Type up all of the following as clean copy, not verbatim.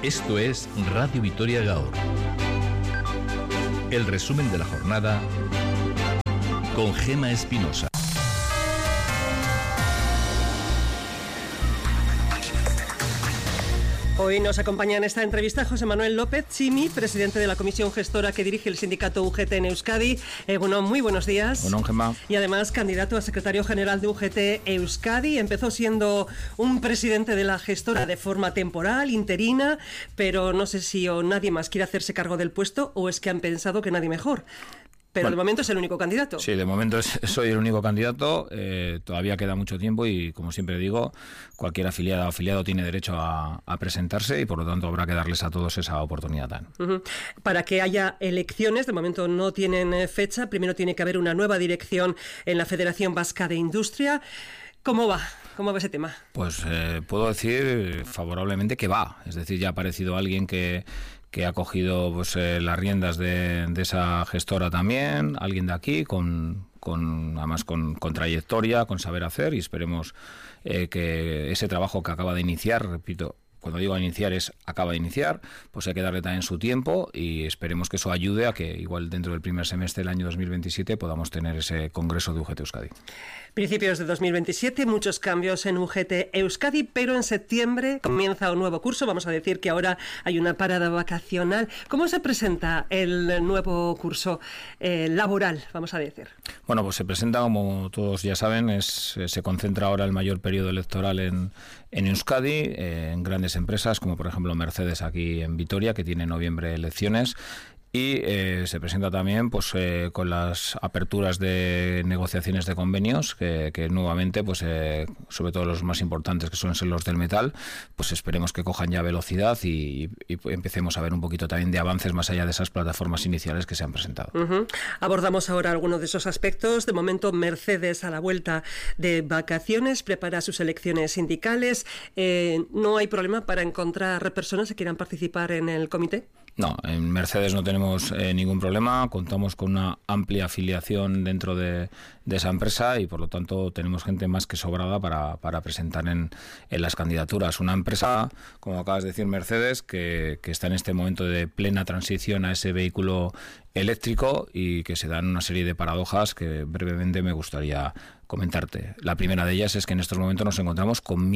Esto es Radio Vitoria Gaur. El resumen de la jornada con Gema Espinosa. Hoy nos acompaña en esta entrevista José Manuel López Chimi, presidente de la comisión gestora que dirige el sindicato UGT en Euskadi. Bueno, muy buenos días. Bueno, Gemma. Y además candidato a secretario general de UGT Euskadi. Empezó siendo un presidente de la gestora de forma temporal, interina, pero no sé si nadie más quiere hacerse cargo del puesto o es que han pensado que nadie mejor. Pero de momento es el único candidato. Sí, de momento soy el único candidato. Todavía queda mucho tiempo y, como siempre digo, cualquier afiliada o afiliado tiene derecho a presentarse y, por lo tanto, habrá que darles a todos esa oportunidad. Para que haya elecciones, de momento no tienen fecha. Primero tiene que haber una nueva dirección en la Federación Vasca de Industria. ¿Cómo va? ¿Cómo va ese tema? Pues puedo decir favorablemente que va. Es decir, ya ha aparecido alguien que ha cogido pues, las riendas de esa gestora también, alguien de aquí, además con trayectoria, con saber hacer, y esperemos que ese trabajo que acaba de iniciar, repito, cuando digo iniciar acaba de iniciar, pues hay que darle también su tiempo y esperemos que eso ayude a que igual dentro del primer semestre del año 2027 podamos tener ese congreso de UGT Euskadi. Principios de 2027, muchos cambios en UGT Euskadi, pero en septiembre comienza un nuevo curso. Vamos a decir que ahora hay una parada vacacional. ¿Cómo se presenta el nuevo curso laboral, vamos a decir? Bueno, pues se presenta, como todos ya saben, se concentra ahora el mayor periodo electoral en Euskadi, en grandes empresas como por ejemplo Mercedes aquí en Vitoria, que tiene en noviembre elecciones. Y se presenta también pues con las aperturas de negociaciones de convenios que nuevamente, pues sobre todo los más importantes, que suelen ser los del metal, pues esperemos que cojan ya velocidad y empecemos a ver un poquito también de avances más allá de esas plataformas iniciales que se han presentado. Abordamos ahora algunos de esos aspectos. De momento, Mercedes, a la vuelta de vacaciones, prepara sus elecciones sindicales. ¿No hay problema para encontrar personas que quieran participar en el comité? No, en Mercedes no tenemos ningún problema, contamos con una amplia afiliación dentro de esa empresa y por lo tanto tenemos gente más que sobrada para presentar en las candidaturas. Una empresa, como acabas de decir, Mercedes, que está en este momento de plena transición a ese vehículo eléctrico y que se dan una serie de paradojas que brevemente me gustaría comentarte. La primera de ellas es que en estos momentos nos encontramos con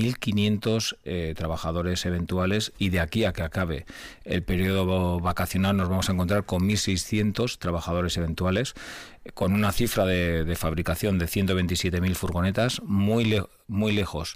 1.500 trabajadores eventuales y de aquí a que acabe el periodo vacacional nos vamos a encontrar con 1.600 trabajadores eventuales, con una cifra de fabricación de 127.000 furgonetas, muy lejos.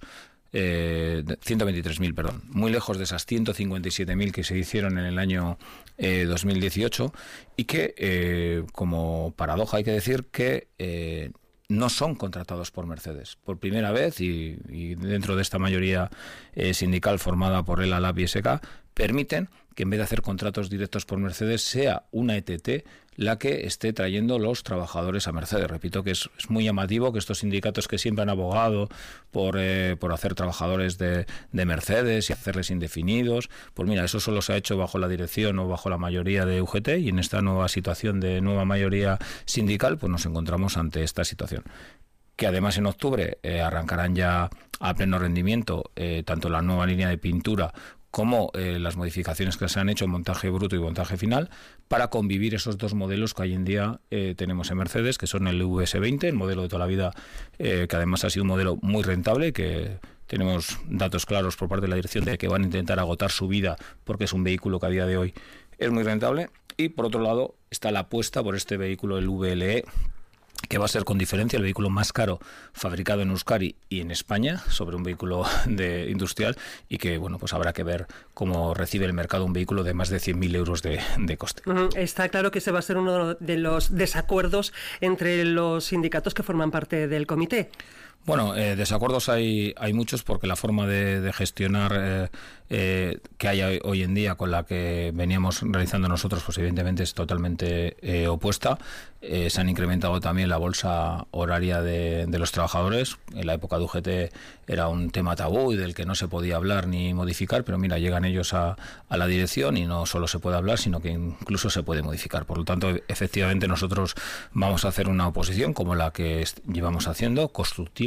123.000, perdón, muy lejos de esas 157.000 que se hicieron en el año 2018 y que, como paradoja, hay que decir que no son contratados por Mercedes. Por primera vez, y dentro de esta mayoría sindical formada por el ALAB y SK, permiten que en vez de hacer contratos directos por Mercedes, sea una ETT la que esté trayendo los trabajadores a Mercedes. Repito que es muy llamativo que estos sindicatos que siempre han abogado por hacer trabajadores de Mercedes y hacerles indefinidos, pues mira, eso solo se ha hecho bajo la dirección o bajo la mayoría de UGT, y en esta nueva situación de nueva mayoría sindical, pues nos encontramos ante esta situación. Que además en octubre arrancarán ya a pleno rendimiento tanto la nueva línea de pintura como las modificaciones que se han hecho en montaje bruto y montaje final, para convivir esos dos modelos que hoy en día tenemos en Mercedes, que son el VS20, el modelo de toda la vida, que además ha sido un modelo muy rentable, que tenemos datos claros por parte de la dirección de que van a intentar agotar su vida porque es un vehículo que a día de hoy es muy rentable. Y por otro lado está la apuesta por este vehículo, el VLE, que va a ser con diferencia el vehículo más caro fabricado en Euskadi y en España sobre un vehículo industrial, y que bueno, pues habrá que ver cómo recibe el mercado un vehículo de más de 100.000 euros de coste. Está claro que ese va a ser uno de los desacuerdos entre los sindicatos que forman parte del comité. Bueno, desacuerdos hay muchos, porque la forma de gestionar que hay hoy en día con la que veníamos realizando nosotros, pues evidentemente es totalmente opuesta. Se han incrementado también la bolsa horaria de los trabajadores. En la época de UGT era un tema tabú y del que no se podía hablar ni modificar, pero mira, llegan ellos a la dirección y no solo se puede hablar, sino que incluso se puede modificar. Por lo tanto, efectivamente nosotros vamos a hacer una oposición como la que llevamos haciendo, constructiva,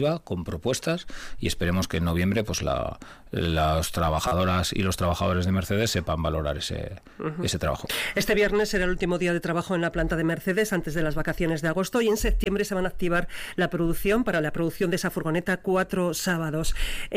positiva, con propuestas, y esperemos que en noviembre pues las trabajadoras y los trabajadores de Mercedes sepan valorar ese trabajo. Este viernes será el último día de trabajo en la planta de Mercedes antes de las vacaciones de agosto, y en septiembre se van a activar la producción de esa furgoneta 4 sábados.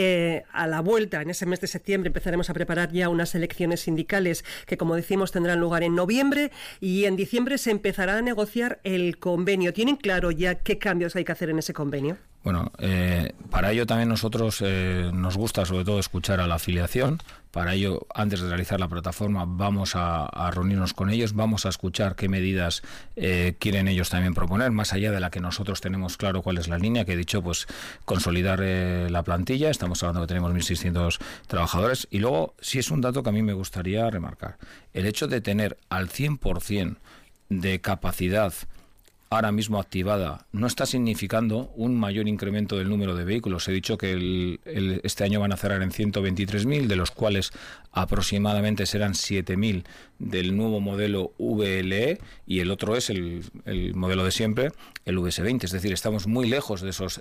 A la vuelta, en ese mes de septiembre, empezaremos a preparar ya unas elecciones sindicales que, como decimos, tendrán lugar en noviembre, y en diciembre se empezará a negociar el convenio. ¿Tienen claro ya qué cambios hay que hacer en ese convenio? Bueno, para ello también nosotros nos gusta sobre todo escuchar a la afiliación. Para ello, antes de realizar la plataforma, vamos a reunirnos con ellos, vamos a escuchar qué medidas quieren ellos también proponer, más allá de la que nosotros tenemos claro cuál es la línea, que he dicho, pues consolidar la plantilla. Estamos hablando que tenemos 1.600 trabajadores. Y luego, sí es un dato que a mí me gustaría remarcar, el hecho de tener al 100% de capacidad ahora mismo activada no está significando un mayor incremento del número de vehículos. He dicho que este año van a cerrar en 123.000, de los cuales aproximadamente serán 7.000 del nuevo modelo VLE, y el otro es el modelo de siempre, el VS20. Es decir, estamos muy lejos de esos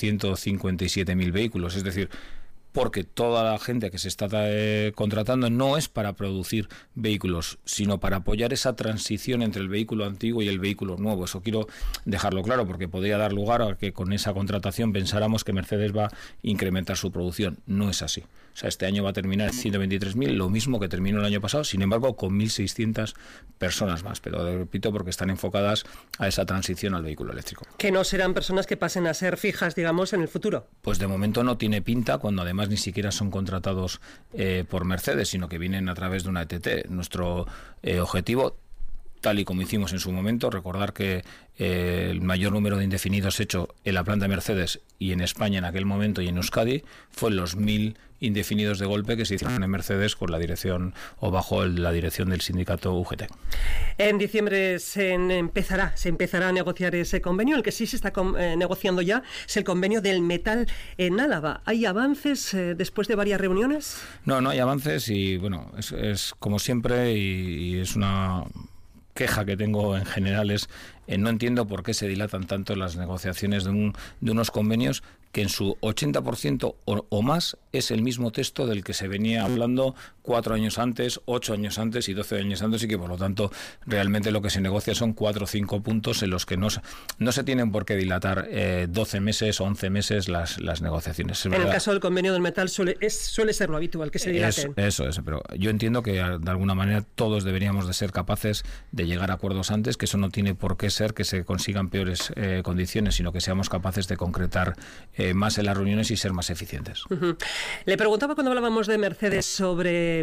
157.000 vehículos. Es decir, porque toda la gente que se está contratando no es para producir vehículos, sino para apoyar esa transición entre el vehículo antiguo y el vehículo nuevo. Eso quiero dejarlo claro, porque podría dar lugar a que con esa contratación pensáramos que Mercedes va a incrementar su producción. No es así. O sea, este año va a terminar en 123.000, lo mismo que terminó el año pasado, sin embargo, con 1.600 personas más. Pero repito, porque están enfocadas a esa transición al vehículo eléctrico. Que no serán personas que pasen a ser fijas, digamos, en el futuro. Pues de momento no tiene pinta, cuando además ni siquiera son contratados por Mercedes, sino que vienen a través de una ETT. Nuestro objetivo, tal y como hicimos en su momento, recordar que el mayor número de indefinidos hecho en la planta de Mercedes y en España en aquel momento y en Euskadi fue los 1.000 indefinidos de golpe que se hicieron en Mercedes con la dirección o bajo la dirección del sindicato UGT. En diciembre se empezará a negociar ese convenio. El que sí se está negociando ya es el convenio del metal en Álava. ¿Hay avances después de varias reuniones? No hay avances, y bueno, es como siempre, y es una queja que tengo en general, es no entiendo por qué se dilatan tanto las negociaciones de unos convenios que en su 80% o más es el mismo texto del que se venía hablando 4 años antes, 8 años antes y 12 años antes, y que por lo tanto realmente lo que se negocia son 4 o 5 puntos en los que no se tienen por qué dilatar 12 meses o 11 meses las negociaciones. En el caso del convenio del metal suele ser lo habitual, que se dilaten. Eso, pero yo entiendo que de alguna manera todos deberíamos de ser capaces de llegar a acuerdos antes, que eso no tiene por qué ser que se consigan peores condiciones, sino que seamos capaces de concretar más en las reuniones y ser más eficientes. Uh-huh. Le preguntaba cuando hablábamos de Mercedes sobre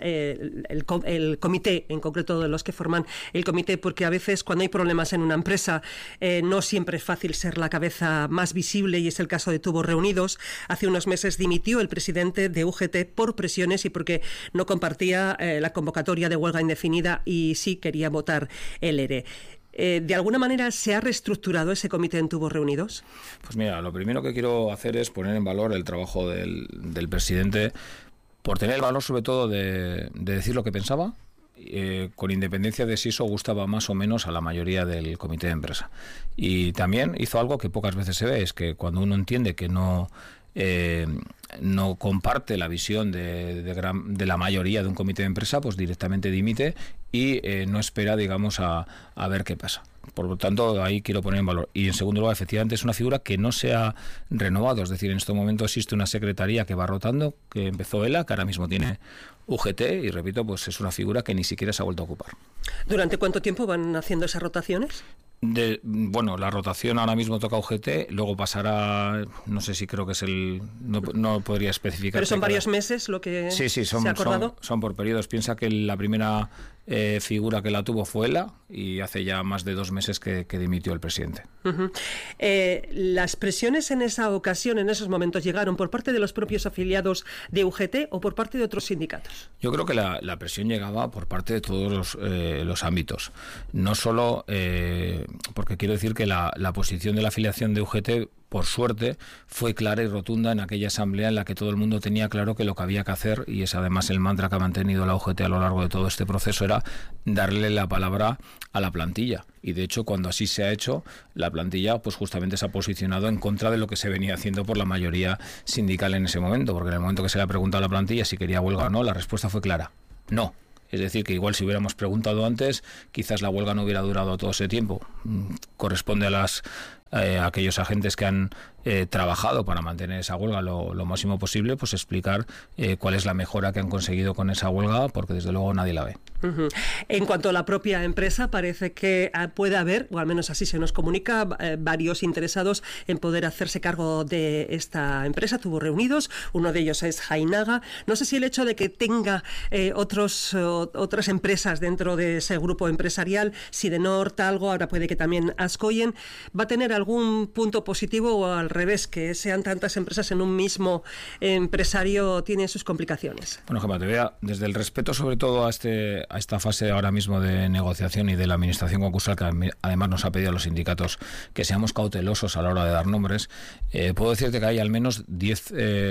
el comité, en concreto de los que forman el comité, porque a veces cuando hay problemas en una empresa no siempre es fácil ser la cabeza más visible, y es el caso de Tubos Reunidos. Hace unos meses dimitió el presidente de UGT por presiones y porque no compartía la convocatoria de huelga indefinida y sí quería votar el ERE. ¿De alguna manera se ha reestructurado ese comité en Tubos Reunidos? Pues mira, lo primero que quiero hacer es poner en valor el trabajo del presidente, por tener el valor sobre todo de decir lo que pensaba, con independencia de si eso gustaba más o menos a la mayoría del comité de empresa. Y también hizo algo que pocas veces se ve, es que cuando uno entiende que no comparte la visión de la mayoría de un comité de empresa, pues directamente dimite y no espera, digamos, a ver qué pasa. Por lo tanto, ahí quiero poner en valor. Y en segundo lugar, efectivamente, es una figura que no se ha renovado. Es decir, en este momento existe una secretaría que va rotando, que empezó ELA, que ahora mismo tiene UGT, y repito, pues es una figura que ni siquiera se ha vuelto a ocupar. ¿Durante cuánto tiempo van haciendo esas rotaciones? Bueno, la rotación ahora mismo toca UGT, luego pasará, no sé si creo que es no podría especificar. ¿Pero son varios meses lo que se ha acordado? Son por periodos. Piensa que la primera figura que la tuvo fue ELA, y hace ya más de 2 meses que dimitió el presidente. Uh-huh. ¿Las presiones en esa ocasión, en esos momentos, llegaron por parte de los propios afiliados de UGT o por parte de otros sindicatos? Yo creo que la presión llegaba por parte de todos los ámbitos. No solo porque quiero decir que la posición de la afiliación de UGT por suerte, fue clara y rotunda en aquella asamblea en la que todo el mundo tenía claro que lo que había que hacer, y es además el mantra que ha mantenido la UGT a lo largo de todo este proceso, era darle la palabra a la plantilla. Y de hecho, cuando así se ha hecho, la plantilla pues justamente se ha posicionado en contra de lo que se venía haciendo por la mayoría sindical en ese momento, porque en el momento que se le ha preguntado a la plantilla si quería huelga o no, la respuesta fue clara: no. Es decir, que igual si hubiéramos preguntado antes, quizás la huelga no hubiera durado todo ese tiempo. Corresponde a aquellos agentes que han trabajado para mantener esa huelga lo máximo posible, pues explicar cuál es la mejora que han conseguido con esa huelga, porque desde luego nadie la ve. Uh-huh. En cuanto a la propia empresa, parece que puede haber, o al menos así se nos comunica, varios interesados en poder hacerse cargo de esta empresa, Tubos Reunidos. Uno de ellos es Jainaga. No sé si el hecho de que tenga otras empresas dentro de ese grupo empresarial, Sidenor, Talgo, ahora puede que también Ascoyen, va a tener algún punto positivo, o al revés, que sean tantas empresas en un mismo empresario tiene sus complicaciones. Bueno, Gemma, te vea, desde el respeto sobre todo a esta fase ahora mismo de negociación y de la administración concursal, que además nos ha pedido a los sindicatos que seamos cautelosos a la hora de dar nombres, puedo decirte que hay al menos 10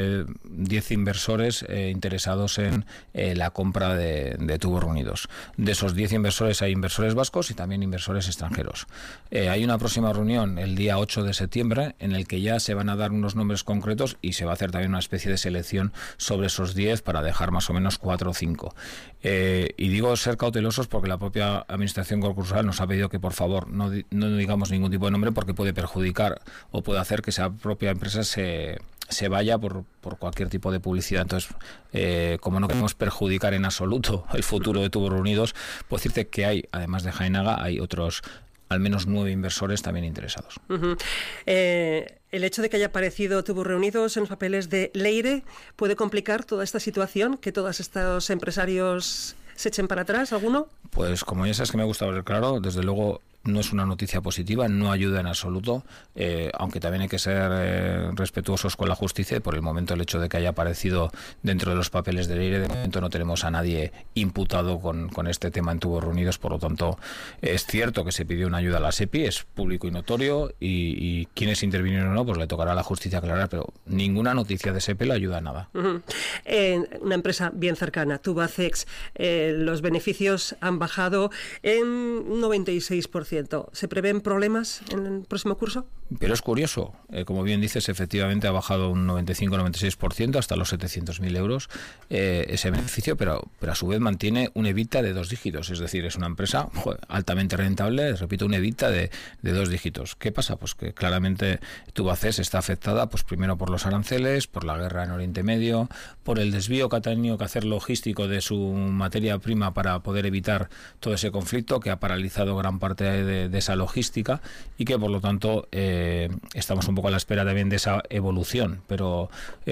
inversores interesados en la compra de Tubos Reunidos. De esos 10 inversores hay inversores vascos y también inversores extranjeros. Hay una próxima reunión el día 8 de septiembre en el que ya se van a dar unos nombres concretos y se va a hacer también una especie de selección sobre esos 10 para dejar más o menos 4 o 5. Y digo ser cautelosos porque la propia administración concursal nos ha pedido que por favor no digamos ningún tipo de nombre, porque puede perjudicar o puede hacer que esa propia empresa se vaya por cualquier tipo de publicidad. Entonces, como no queremos perjudicar en absoluto el futuro de Tubos Reunidos, puedo decirte que hay, además de Jainaga, hay otros al menos 9 inversores también interesados. Uh-huh. El hecho de que haya aparecido Tubos Reunidos en los papeles de Leire puede complicar toda esta situación, que todos estos empresarios se echen para atrás, ¿alguno? Pues como ya sabes que me gusta ver claro, desde luego no es una noticia positiva, no ayuda en absoluto, aunque también hay que ser respetuosos con la justicia. Por el momento, el hecho de que haya aparecido dentro de los papeles de Leire, de momento no tenemos a nadie imputado con este tema en Tubos Reunidos. Por lo tanto, es cierto que se pidió una ayuda a la SEPI, es público y notorio, y quienes intervinieron o no, pues le tocará a la justicia aclarar, pero ninguna noticia de SEPI le ayuda a nada. Uh-huh. Una empresa bien cercana, Tubacex, los beneficios han bajado en un 96%. ¿Se prevén problemas en el próximo curso? Pero es curioso, como bien dices, efectivamente ha bajado un 95-96% hasta los 700.000 euros ese beneficio, pero a su vez mantiene un EBITDA de 2 dígitos, es decir, es una empresa altamente rentable, repito, un EBITDA de 2 dígitos. ¿Qué pasa? Pues que claramente Tubacex está afectada, pues primero por los aranceles, por la guerra en Oriente Medio, por el desvío que ha tenido que hacer logístico de su materia prima para poder evitar todo ese conflicto que ha paralizado gran parte de esa logística, y que por lo tanto estamos un poco a la espera también de esa evolución, pero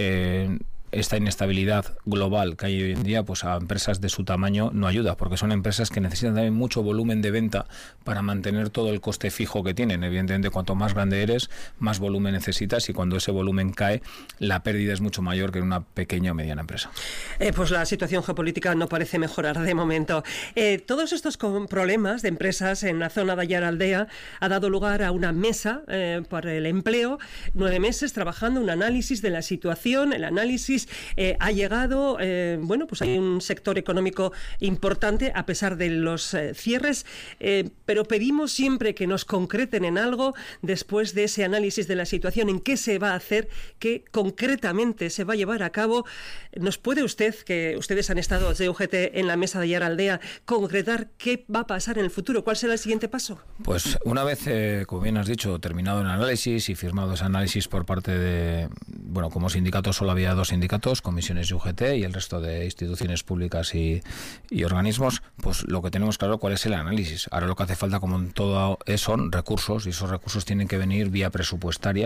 esta inestabilidad global que hay hoy en día, pues a empresas de su tamaño no ayuda, porque son empresas que necesitan también mucho volumen de venta para mantener todo el coste fijo que tienen. Evidentemente, cuanto más grande eres, más volumen necesitas, y cuando ese volumen cae, la pérdida es mucho mayor que en una pequeña o mediana empresa. Pues la situación geopolítica no parece mejorar de momento. Todos estos problemas de empresas en la zona de Aiaraldea ha dado lugar a una mesa para el empleo, 9 meses trabajando, un análisis de la situación, el análisis ha llegado, pues hay un sector económico importante a pesar de los cierres, pero pedimos siempre que nos concreten en algo después de ese análisis de la situación, en qué se va a hacer, qué concretamente se va a llevar a cabo. ¿Nos puede usted, que ustedes han estado desde UGT en la mesa de Aiaraldea, concretar qué va a pasar en el futuro? ¿Cuál será el siguiente paso? Pues una vez, como bien has dicho, terminado el análisis y firmado ese análisis por parte de, como sindicato solo había 2 sindicatos, comisiones y UGT, y el resto de instituciones públicas y organismos, pues lo que tenemos claro cuál es el análisis. Ahora lo que hace falta, como en todo, son recursos, y esos recursos tienen que venir vía presupuestaria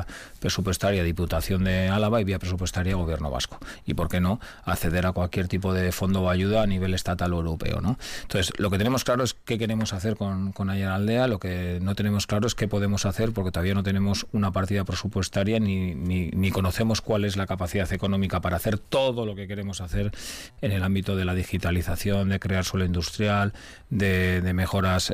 Diputación de Álava y vía presupuestaria Gobierno Vasco. Y por qué no acceder a cualquier tipo de fondo o ayuda a nivel estatal o europeo, ¿no? Entonces, lo que tenemos claro es qué queremos hacer con Aiaraldea. Lo que no tenemos claro es qué podemos hacer, porque todavía no tenemos una partida presupuestaria ni conocemos cuál es la capacidad económica económica para hacer todo lo que queremos hacer en el ámbito de la digitalización, de crear suelo industrial, de mejoras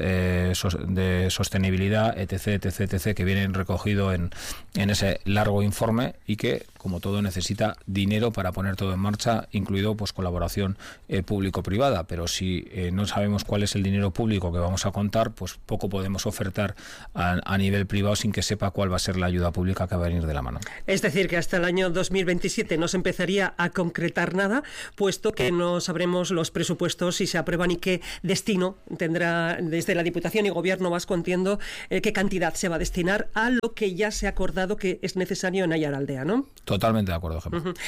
de sostenibilidad, etc., etc., etc., que vienen recogido en ese largo informe y que, como todo, necesita dinero para poner todo en marcha, incluido pues colaboración público-privada. Pero si no sabemos cuál es el dinero público que vamos a contar, pues poco podemos ofertar a nivel privado sin que sepa cuál va a ser la ayuda pública que va a venir de la mano. Es decir, que hasta el año 2027 no se empezaría a concretar nada, puesto que no sabremos los presupuestos si se aprueban y qué destino tendrá desde la Diputación y Gobierno vasco, entiendo, qué cantidad se va a destinar a lo que ya se ha acordado que es necesario en Aiaraldea, ¿no? Totalmente de acuerdo, Gemma. Uh-huh.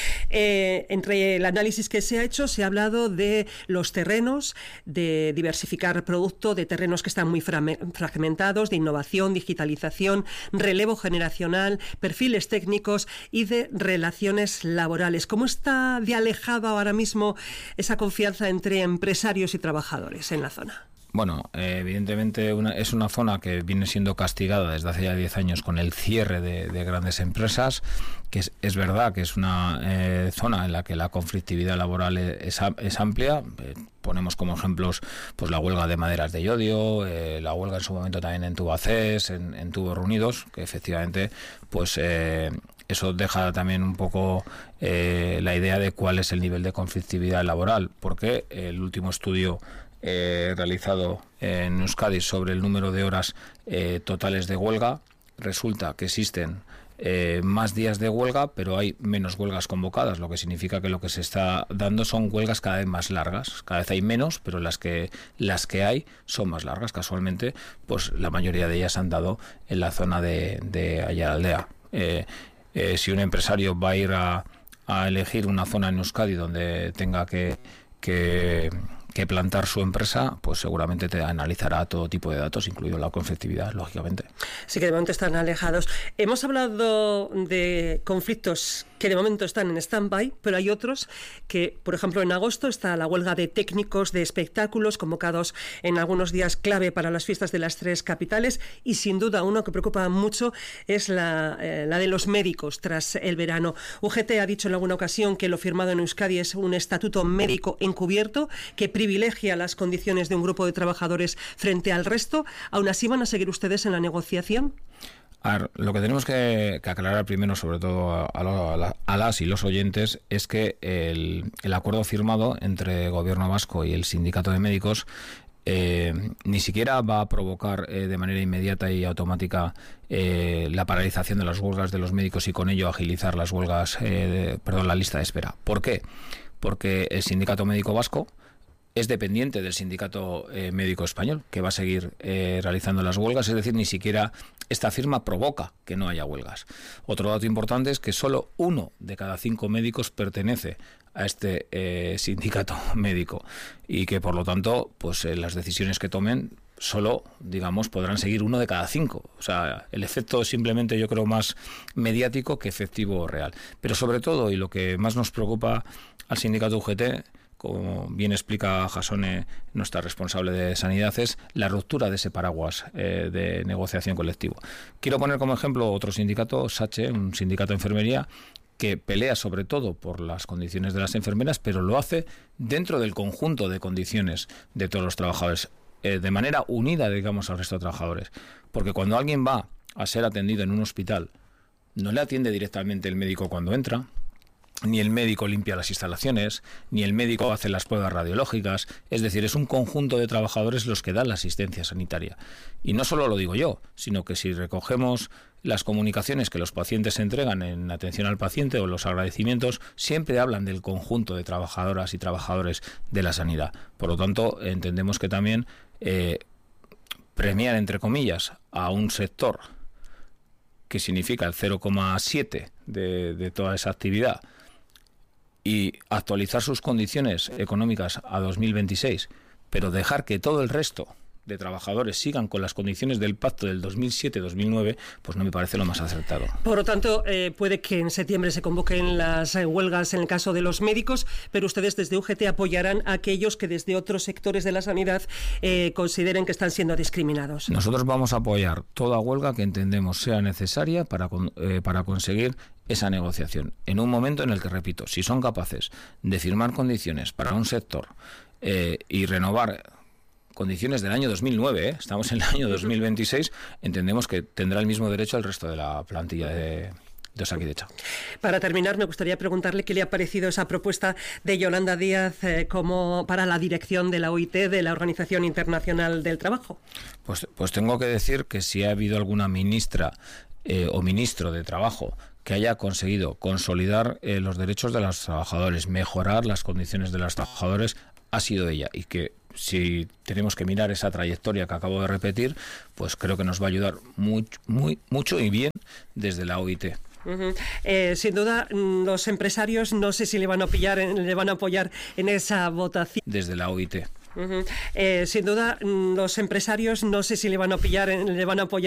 Entre el análisis que se ha hecho, se ha hablado de los terrenos, de diversificar producto, de terrenos que están muy fragmentados, de innovación, digitalización, relevo generacional, perfiles técnicos y de relaciones laborales. ¿Cómo está de alejada ahora mismo esa confianza entre empresarios y trabajadores en la zona? Bueno, evidentemente es una zona que viene siendo castigada desde hace ya 10 años con el cierre de grandes empresas, que es verdad que es una zona en la que la conflictividad laboral es amplia. Ponemos como ejemplos pues la huelga de maderas de Llodio, la huelga en su momento también en Tubacex, en Tubos Reunidos, que efectivamente pues eso deja también un poco la idea de cuál es el nivel de conflictividad laboral, porque el último estudio realizado en Euskadi sobre el número de horas totales de huelga, resulta que existen más días de huelga, pero hay menos huelgas convocadas, lo que significa que lo que se está dando son huelgas cada vez más largas. Cada vez hay menos, pero las que hay son más largas. Casualmente, pues la mayoría de ellas se han dado en la zona de Aiaraldea. Si un empresario va a ir a elegir una zona en Euskadi donde tenga que plantar su empresa, pues seguramente te analizará todo tipo de datos, incluido la conflictividad, lógicamente. Sí, que de momento están alejados. Hemos hablado de conflictos que de momento están en stand-by, pero hay otros que, por ejemplo, en agosto está la huelga de técnicos de espectáculos convocados en algunos días clave para las fiestas de las 3 capitales, y sin duda uno que preocupa mucho es la de los médicos tras el verano. UGT ha dicho en alguna ocasión que lo firmado en Euskadi es un estatuto médico encubierto que privilegia las condiciones de un grupo de trabajadores frente al resto. ¿Aún así van a seguir ustedes en la negociación? A ver, lo que tenemos que aclarar primero, sobre todo a las y los oyentes, es que el acuerdo firmado entre Gobierno vasco y el Sindicato de Médicos ni siquiera va a provocar de manera inmediata y automática la paralización de las huelgas de los médicos y con ello agilizar las huelgas, la lista de espera. ¿Por qué? Porque el Sindicato Médico Vasco es dependiente del Sindicato Médico Español, que va a seguir realizando las huelgas, es decir, ni siquiera esta firma provoca que no haya huelgas. Otro dato importante es que solo 1 de cada 5 médicos pertenece a este sindicato médico y que, por lo tanto, pues las decisiones que tomen solo, digamos, podrán seguir 1 de cada 5. O sea, el efecto es simplemente, yo creo, más mediático que efectivo o real. Pero sobre todo, y lo que más nos preocupa al sindicato UGT, como bien explica Jasone, nuestra responsable de sanidad, es la ruptura de ese paraguas de negociación colectivo. Quiero poner como ejemplo otro sindicato, SACHE, un sindicato de enfermería, que pelea sobre todo por las condiciones de las enfermeras, pero lo hace dentro del conjunto de condiciones de todos los trabajadores, de manera unida, digamos, al resto de trabajadores. Porque cuando alguien va a ser atendido en un hospital, no le atiende directamente el médico cuando entra, ni el médico limpia las instalaciones, ni el médico hace las pruebas radiológicas. Es decir, es un conjunto de trabajadores los que dan la asistencia sanitaria. Y no solo lo digo yo, sino que si recogemos las comunicaciones que los pacientes entregan en atención al paciente o los agradecimientos, siempre hablan del conjunto de trabajadoras y trabajadores de la sanidad. Por lo tanto, entendemos que también premiar, entre comillas, a un sector que significa el 0,7 de toda esa actividad, y actualizar sus condiciones económicas a 2026, pero dejar que todo el resto de trabajadores sigan con las condiciones del pacto del 2007-2009, pues no me parece lo más acertado. Por lo tanto, puede que en septiembre se convoquen las huelgas en el caso de los médicos, pero ustedes desde UGT apoyarán a aquellos que desde otros sectores de la sanidad consideren que están siendo discriminados. Nosotros vamos a apoyar toda huelga que entendemos sea necesaria para conseguir esa negociación en un momento en el que, repito, si son capaces de firmar condiciones para un sector y renovar condiciones del año 2009, estamos en el año 2026, entendemos que tendrá el mismo derecho el resto de la plantilla de Osakidetza. Para terminar, me gustaría preguntarle qué le ha parecido esa propuesta de Yolanda Díaz como para la dirección de la OIT, de la Organización Internacional del Trabajo. Pues tengo que decir que si ha habido alguna ministra o ministro de Trabajo que haya conseguido consolidar los derechos de los trabajadores, mejorar las condiciones de los trabajadores, ha sido ella, y que si tenemos que mirar esa trayectoria que acabo de repetir, pues creo que nos va a ayudar mucho y bien desde la OIT. Sin duda, los empresarios no sé si le van a apoyar en esa votación. Desde la OIT. Sin duda, los empresarios no sé si le van a apoyar